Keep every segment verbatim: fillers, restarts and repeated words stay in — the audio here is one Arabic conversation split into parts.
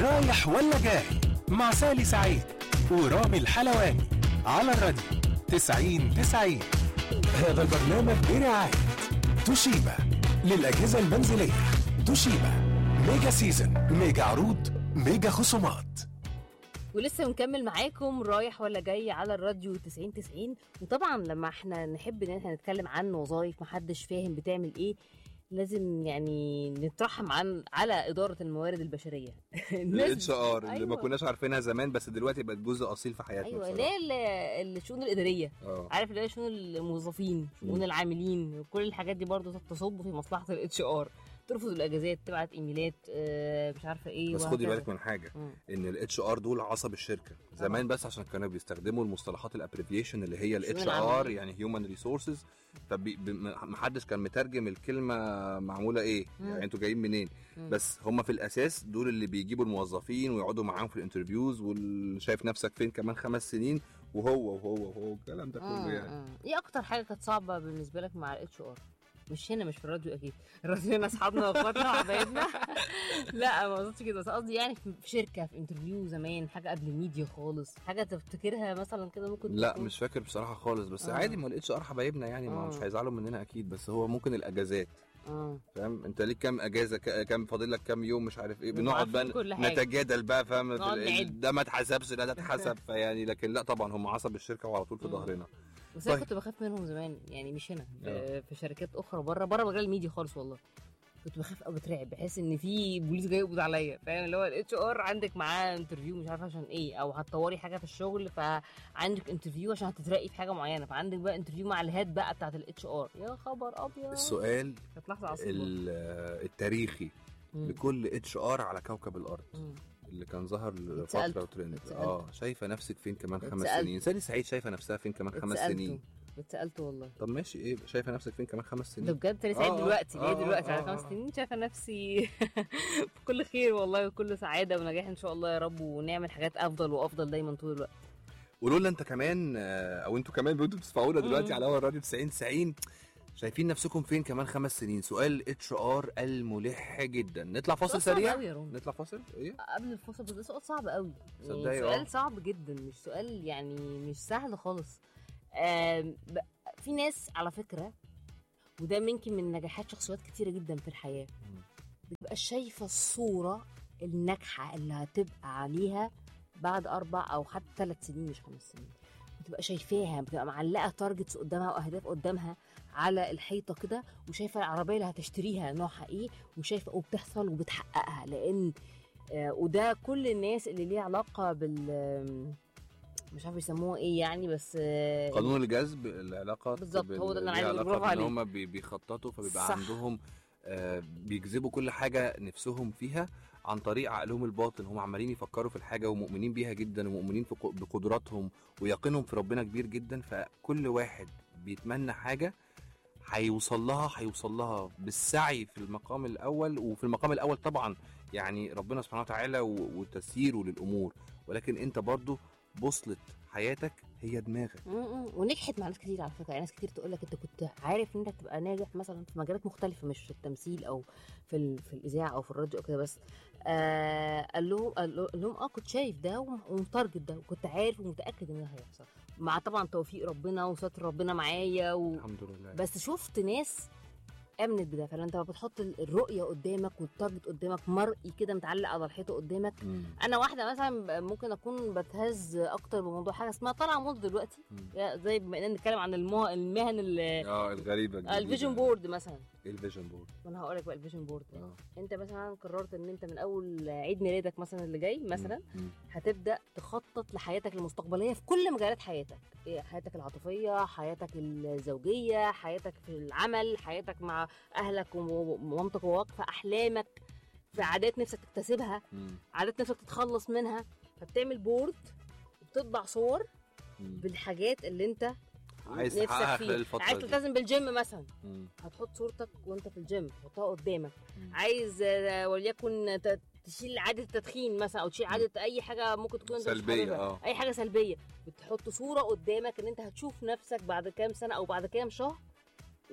رايح ولا جاي مع سالي سعيد ورامي الحلواني على الراديو تسعين تسعين. هذا البرنامج برعاية توشيبا للأجهزة المنزلية. توشيبا ميجا سيزن، ميجا عروض، ميجا خصومات. ولسه مكمل معاكم رايح ولا جاي على الراديو تسعين تسعين. وطبعا لما احنا نحب ان احنا نتكلم عن وظائف محدش فاهم بتعمل ايه، لازم يعني نترحم عن على إدارة الموارد البشرية. الاتش ار اللي ما كناش عارفينها زمان، بس دلوقتي بقت جزء اصيل في حياتنا. ايوه، ليه الشؤون الاداريه، أوه. عارف ليه شؤون الموظفين، شؤون العاملين، كل الحاجات دي برضو تصب في مصلحه الاتش ار. ترفض الاجازات، تبعت ايميلات، آه مش عارفه ايه. بس خدي بالك من حاجه، مم. ان الاتش ار دول عصب الشركه زمان، بس عشان كانوا بيستخدموا المصطلحات الابريفيشن اللي هي الاتش ار، يعني هيومن ريسورسز. فمحدش كان مترجم الكلمه معموله ايه، مم. يعني انتوا جايين منين. مم. بس هم في الاساس دول اللي بيجيبوا الموظفين ويقعدوا معاهم في الانترفيوز، وشايف نفسك فين كمان خمس سنين، وهو وهو وهو الكلام ده كله. يعني ايه اكتر حاجه كانت صعبه بالنسبه لك مع الاتش ار؟ مش هنا، مش في الراديو اكيد، الراديو هنا اصحابنا واخواتنا وحبايبنا. لا ما قصدتش كده، بس قصدي يعني في شركه، في انترفيو زمان، حاجه قبل الميديا خالص، حاجه تفتكرها مثلا كده ممكن؟ لا تكون. مش فاكر بصراحه خالص، بس آه. عادي، ما الاتش ار حبايبنا يعني، ما مش هيزعلوا مننا اكيد. بس هو ممكن الاجازات، اه فاهم انت ليك كام اجازه، كام فاضل لك، كام يوم، مش عارف ايه، بنقعد بقى نتجادل بقى، فاهم، ده ما اتحسبش، ده ده اتحسب. فيعني لكن لا طبعا هم عصب الشركه وعلى طول في ظهرنا. بس انا طيب. كنت بخاف منهم زمان، يعني مش هنا، في شركات اخرى بره بره مجال الميديا خالص. والله كنت بخاف او بترعب، بحس ان في بوليس جاي يقبض عليا، فاهم، اللي هو الاتش ار عندك معاه انترفيو مش عارفه عشان ايه، او هتطوري حاجه في الشغل فعندك انترفيو عشان هتترقي في حاجه معينه، فعندك بقى انترفيو مع الهاد بقى بتاعه الاتش ار. يا خبر ابيض. السؤال التاريخي مم. لكل اتش ار على كوكب الارض مم. اللي كان ظهر لفتره وترند، اه شايفه نفسك فين كمان خمس سنين؟ سالي سعيد شايفه نفسها فين كمان خمس سنين؟ اتسالت والله. طب ماشي، ايه شايفه نفسك فين كمان خمس سنين؟ ده بجد سالي سعيد دلوقتي ليه دلوقتي على خمس سنين شايفه نفسي بكل خير والله، وكل سعاده ونجاح ان شاء الله يا رب، ونعمل حاجات افضل وافضل دايما طول الوقت. قولوا لنا انت كمان، او انتوا كمان انتوا بتسمعونا دلوقتي على هوا الراديو تسعين تسعين، شايفين نفسكم فين كمان خمس سنين؟ سؤال اتش ار الملح جدا. نطلع فاصل سريع، نطلع فاصل ايه قبل الفاصل، بس سؤال صعب قوي يعني، سؤال صعب جدا، مش سؤال يعني مش سهل خالص. في ناس على فكره، وده ممكن من نجاحات شخصيات كتيره جدا في الحياه، بتبقى شايفه الصوره الناجحه اللي هتبقى عليها بعد اربع او حتى ثلاث سنين، مش خمس سنين. بتبقى شايفاها، بتبقى معلقه تارجتس قدامها واهداف قدامها على الحيطه كده، وشايفه العربيه اللي هتشتريها نوعها ايه، وشايفه وبتحصل وبتحققها. لان آه وده كل الناس اللي ليها علاقه بال مش عارف يسموه ايه يعني، بس آه قانون الجذب، العلاقات بالظبط، هو ده اللي انا عايز اقوله عليه. هم بيخططوا، فبيبقى صح. عندهم آه بيجذبوا كل حاجه نفسهم فيها عن طريق عقلهم الباطن. هم عمالين يفكروا في الحاجه ومؤمنين بيها جدا، ومؤمنين بقدراتهم ويقينهم في ربنا كبير جدا. فكل واحد بيتمنى حاجه هيوصل لها هيوصل لها بالسعي في المقام الاول، وفي المقام الاول طبعا يعني ربنا سبحانه وتعالى وتسييره للامور، ولكن انت برضو بوصلة حياتك هي دماغك. ونجحت مع ناس كتير على فكره، يعني ناس كتير تقول لك انت كنت عارف ان انت تبقى ناجح مثلا في مجالات مختلفه، مش في التمثيل او في في الاذاعه او في الراديو او كده بس. آه قال لهم قال لهم اه كنت شايف ده ومتارجت ده، وكنت عارف ومتاكد ان ده هيحصل، مع طبعا توفيق ربنا وستر ربنا معايا و... الحمد لله. بس شفت ناس امنت بده. فانت بتحط الرؤيه قدامك والتارجت قدامك مرئي كده متعلق على الحيطه قدامك. مم. انا واحده مثلا ممكن اكون بتهز اكتر بموضوع حاجه اسمها طالعه موضه دلوقتي، زي بما اننا نتكلم عن المه... المهن اه الغريبه، الفيجن بورد مثلا. ايه الفيجن بورد؟ انا هقول لك بقى الفيجن بورد. آه. انت مثلا قررت ان انت من اول عيد ميلادك مثلا اللي جاي مثلا مم. هتبدا تخطط لحياتك المستقبليه في كل مجالات حياتك، حياتك العاطفيه، حياتك الزوجيه، حياتك في العمل، حياتك مع اهلك ومامتك وواقفه، احلامك، في عادات نفسك تكتسبها، مم. عادات نفسك تتخلص منها. فبتعمل بورد وبتطبع صور مم. بالحاجات اللي انت عايز تحققها خلال الفتره دي. عايز تلتزم بالجيم مثلا، مم. هتحط صورتك وانت في الجيم، تحطها قدامك. مم. عايز وليكن تشيل عاده التدخين مثلا، او تشيل عاده اي حاجه ممكن تكون سلبيه، اه اي حاجه سلبيه، بتحط صوره قدامك ان انت هتشوف نفسك بعد كام سنه او بعد كام شهر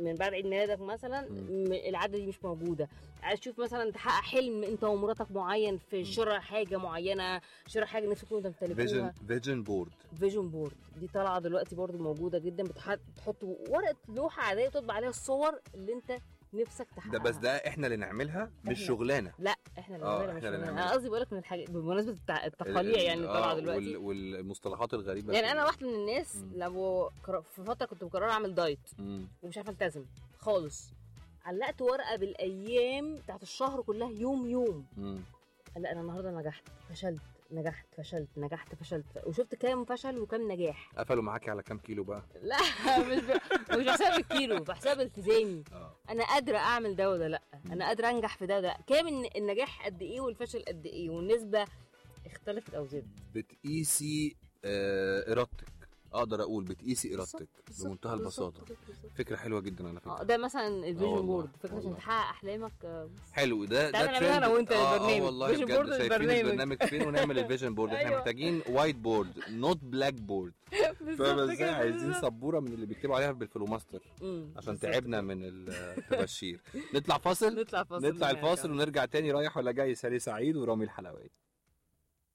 من بعد عيد ميلادك مثلا م- العاده دي مش موجوده. عايز تشوف مثلا تحقق حلم انت ومراتك معين في شراء حاجه معينه، شراء حاجه نفسكم تمتلكوها. فيجن فيجن بورد فيجن بورد دي طالعه دلوقتي برضو موجوده جدا، بتحط تحط ورقه لوحه عاديه وتطبع عليها الصور اللي انت نفسك تحققها. ده بس ده احنا اللي نعملها مش شغلانه. لا احنا اللي آه، نعملها إحنا مش اللي شغلانة. نعملها. انا قصدي بقول لك من الحاجات بمناسبه التع- التقاليع يعني طالعه دلوقتي وال... والمصطلحات الغريبه يعني. انا واحده من الناس لو قر- في فتره كنت مقرره اعمل دايت مم. ومش عارفه التزم خالص، علقت ورقه بالايام بتاعت الشهر كلها يوم يوم. مم. لا انا النهارده نجحت فشلت نجحت فشلت نجحت فشلت، وشفت كام فشل وكام نجاح. قفلوا معاكي على كام كيلو بقى؟ لا مش ب... مش بحساب الكيلو، بحساب التزامي. اه انا قادره اعمل ده ولا لا، انا قادره انجح في ده ولا لا، كام الن- النجاح قد ايه والفشل قد ايه، والنسبه اختلفت او زادت. بتقيسي آه، ارادتك، اقدر اقول بتقيسي ارادتك بالظبط، بمنتهى بالظبط، البساطه. بالظبط. فكره حلوه جدا على فكره. اه ده مثلا الفيجن والله، بورد، فكره عشان والله. تحقق احلامك. آه، بس. حلو ده تعالى ده نعملها ترند. أنا وأنت اه البرنامج. اه والله فيجن بورد بجد شايفين البرنامج. البرنامج فين ونعمل الفيجن بورد. احنا أيوة. محتاجين وايت بورد نوت بلاك بورد. بالظبط فاهم ازاي؟ كده، عايزين بالظبط. سبوره من اللي بيكتبوا عليها بالفلوماستر مم، عشان بالظبط تعبنا كده. من التبشير. نطلع فاصل نطلع فاصل نطلع ونرجع. الفاصل ونرجع تاني. رايح ولا جاي؟ سالي سعيد ورامي الحلواني.